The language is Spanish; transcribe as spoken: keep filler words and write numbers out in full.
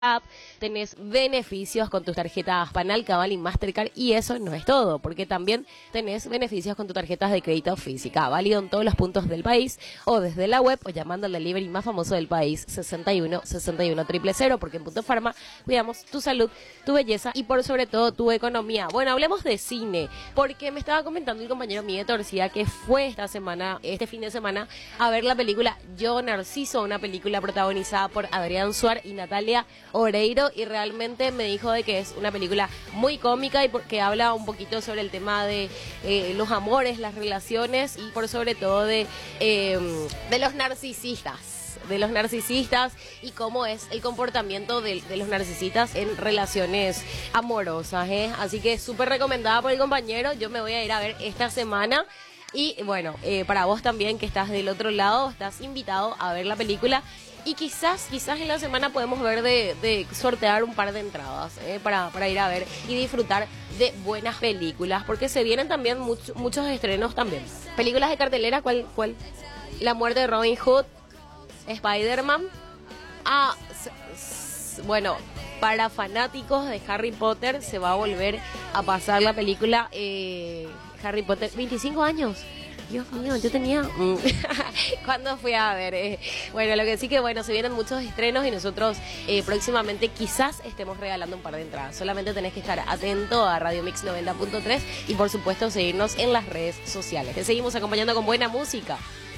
app, tenés beneficios con tus tarjetas Panal, Cabal y Mastercard, y eso no es todo, porque también tenés beneficios con tus tarjetas de crédito física, válido en todos los puntos del país, o desde la web, o llamando al delivery más famoso del país, sesenta y uno sesenta y uno cero cero cero, porque en Punto Farma cuidamos tu salud, tu belleza y por sobre todo tu economía. Bueno, hablemos de cine, porque me estaba comentando el compañero Miguel Torcida que fue esta semana, este fin de semana, a ver la película Yo Narciso, una película protagonizada por Adrián Suar y Natalia Oreiro, y realmente me dijo de que es una película muy cómica y porque habla un poquito sobre el tema de eh, los amores, las relaciones y por sobre todo de, eh, de los narcisistas de los narcisistas y cómo es el comportamiento de, de los narcisistas en relaciones amorosas, ¿eh? Así que súper recomendada por el compañero. Yo me voy a ir a ver esta semana. Y bueno, eh, para vos también que estás del otro lado, estás invitado a ver la película. Y quizás, quizás en la semana podemos ver de, de sortear un par de entradas eh, para, para ir a ver y disfrutar de buenas películas. Porque se vienen también much, muchos estrenos también. Películas de cartelera, ¿cuál? cuál? La muerte de Robin Hood, Spider-Man. Ah, bueno, para fanáticos de Harry Potter se va a volver a pasar la película eh, Harry Potter. veinticinco años. Dios mío, yo tenía... ¿Cuándo fui a ver? Eh, bueno, lo que sí que, bueno, se vienen muchos estrenos y nosotros eh, próximamente quizás estemos regalando un par de entradas. Solamente tenés que estar atento a Radio Mix noventa punto tres y, por supuesto, seguirnos en las redes sociales. Te seguimos acompañando con buena música.